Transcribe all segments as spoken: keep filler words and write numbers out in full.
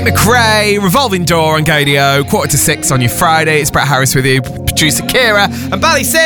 Tate McRae, Revolving Door on Gadio, quarter to six on your Friday. It's Brett Harris with you, producer Kira, and Bally Singh.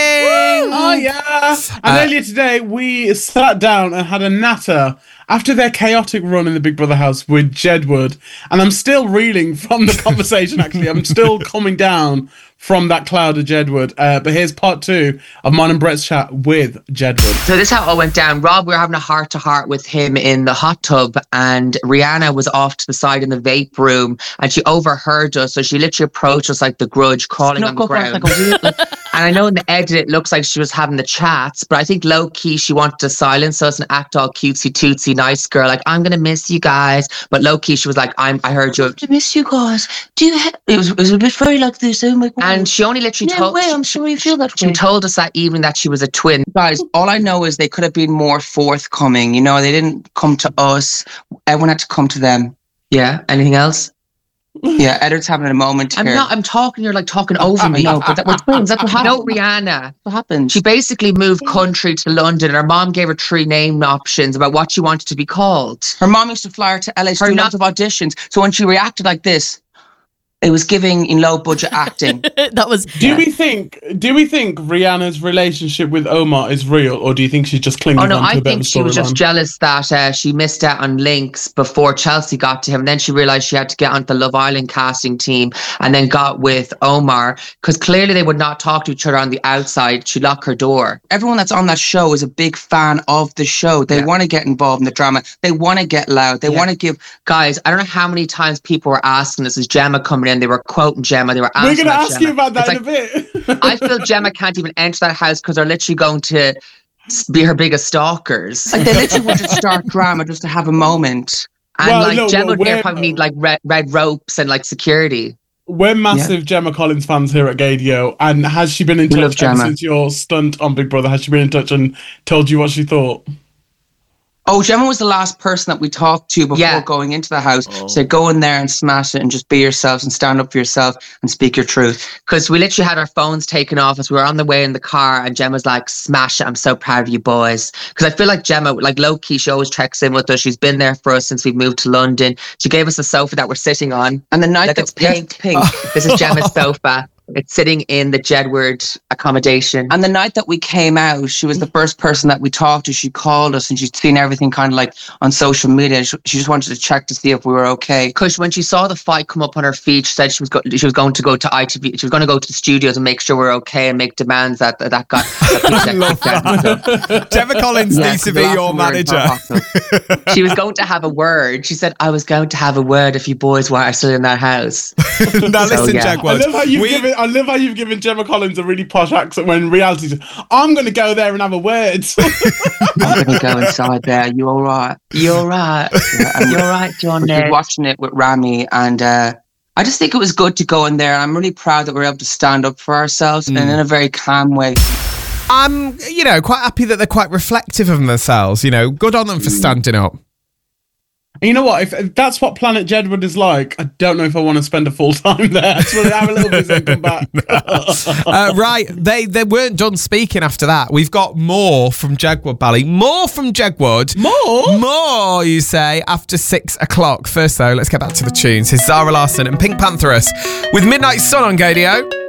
Oh yeah! And uh, earlier today we sat down and had a natter after their chaotic run in the Big Brother house with Jedward, and I'm still reeling from the conversation. Actually, I'm still coming down from that cloud of Jedward. Uh, but here's part two of mine and Brett's chat with Jedward. So this is how it all went down. Rob, we were having a heart-to-heart with him in the hot tub, and Rihanna was off to the side in the vape room, and she overheard us, so she literally approached us like the Grudge, crawling on the ground. Like a weird, like, and I know in the edit it looks like she was having the chats, but I think low-key she wanted to silence us and act all cutesy-tootsy nice girl, like, I'm going to miss you guys. But low-key she was like, I'm, I heard you. To miss you guys. Do you ha- it, was, it was a bit very like this. Oh my God. And she only literally no told way, I'm sure you feel that she way. told us that evening that she was a twin. Guys, all I know is they could have been more forthcoming. You know, they didn't come to us. Everyone had to come to them. Yeah. Anything else? Yeah, Edward's having a moment here. I'm not. I'm talking. You're like talking over me. No, but that, we're twins. That's what happened. No, Rihanna. What happened? She basically moved country to London, and her mom gave her three name options about what she wanted to be called. Her mom used to fly her to L A to Her do not- lots of auditions. So when she reacted like this, it was giving in low budget acting. That was. Do Yeah. we think? Do we think Rihanna's relationship with Omar is real, or do you think she's just clinging Oh no, on to I a bit of a think she was just storyline? jealous that uh, she missed out on links before Chelsea got to him. And then she realised she had to get onto the Love Island casting team, and then got with Omar, because clearly they would not talk to each other on the outside. She'd lock her door. Everyone that's on that show is a big fan of the show. They Yeah. want to get involved in the drama. They want to get loud. They Yeah. want to give. Guys, I don't know how many times people were asking this. Is Gemma coming in? They were quoting Gemma. They were We're asking going to about ask Gemma. you about that It's in a bit. I feel Gemma can't even enter that house because they're literally going to be her biggest stalkers. Like, they literally want to start drama just to have a moment. And Well, like no, Gemma well, would we're- probably need like red, red ropes and like security. We're massive Gemma Collins fans here at Gadio, and has she been in We love touch ever Gemma. since your stunt on Big Brother? Has she been in touch and told you what she thought? Oh, Gemma was the last person that we talked to before Yeah. going into the house. So go in there and smash it and just be yourselves and stand up for yourself and speak your truth. Because we literally had our phones taken off as we were on the way in the car, and Gemma's like, smash it, I'm so proud of you boys. Because I feel like Gemma, like low-key, she always checks in with us. She's been there for us since we moved to London. She gave us a sofa that we're sitting on. And the night Like, that it's pink. pink. This is Gemma's sofa. It's sitting in the Jedward accommodation. And the night that we came out, she was the first person that we talked to. She called us and she'd seen everything kind of like on social media. She, she just wanted to check to see if we were okay. Because when she saw the fight come up on her feed, she said she was go- she was going to go to I T V. She was going to go to the studios and make sure we're okay and make demands that that, that got that Love that. Gemma Collins Yeah, needs to the be last your word in her manager. She was going to have a word. She said, I was going to have a word if you boys were still in that house. Now So, listen, yeah. I Jaguars. love how you've we- given. I love how you've given Gemma Collins a really posh accent when in reality, I'm going to go there and have a word. I'm going to go inside there. You all right? You all right? Yeah, and You all right, John? we were Ned? watching it with Rami, and uh, I just think it was good to go in there. I'm really proud that we were able to stand up for ourselves and in a very calm way. I'm, you know, quite happy that they're quite reflective of themselves. You know, good on them for standing up. And you know what? If, if that's what Planet Jedward is like, I don't know if I want to spend a full time there. I just want to have a little visit and come back. uh, right, they they weren't done speaking after that. We've got more from Jedward, Bally. More from Jedward. More? More, you say, after six o'clock. First, though, let's get back to the tunes. Here's Zara Larsson and Pink Pantheress with Midnight Sun on Gadio.